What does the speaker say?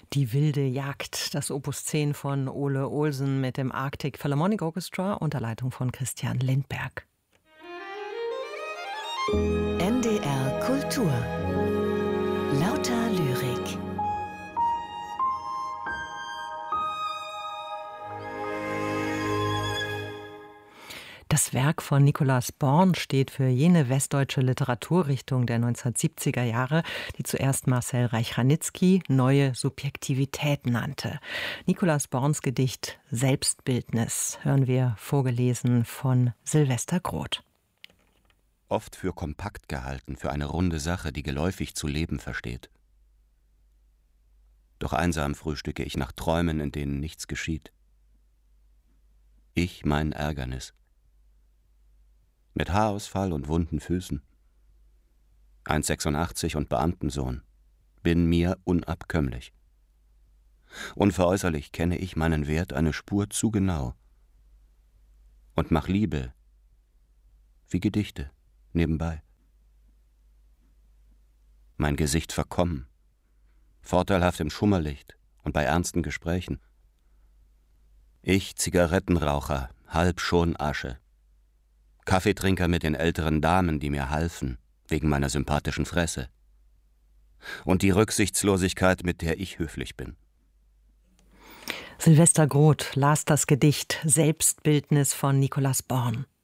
Die wilde Jagd, das Opus 10 von Ole Olsen mit dem Arctic Philharmonic Orchestra unter Leitung von Christian Lindberg. NDR Kultur. Lauter Lyrik. Das Werk von Nikolaus Born steht für jene westdeutsche Literaturrichtung der 1970er Jahre, die zuerst Marcel Reich-Ranitzky neue Subjektivität nannte. Nikolaus Borns Gedicht Selbstbildnis hören wir vorgelesen von Sylvester Groth. Oft für kompakt gehalten, für eine runde Sache, die geläufig zu leben versteht. Doch einsam frühstücke ich nach Träumen, in denen nichts geschieht. Ich mein Ärgernis. Mit Haarausfall und wunden Füßen. 1,86 und Beamtensohn. Bin mir unabkömmlich. Unveräußerlich kenne ich meinen Wert eine Spur zu genau. Und mach Liebe, wie Gedichte, nebenbei. Mein Gesicht verkommen, vorteilhaft im Schummerlicht und bei ernsten Gesprächen. Ich Zigarettenraucher, halb schon Asche. Kaffeetrinker mit den älteren Damen, die mir halfen, wegen meiner sympathischen Fresse. Und die Rücksichtslosigkeit, mit der ich höflich bin. Sylvester Groth las das Gedicht Selbstbildnis von Nikolaus Born.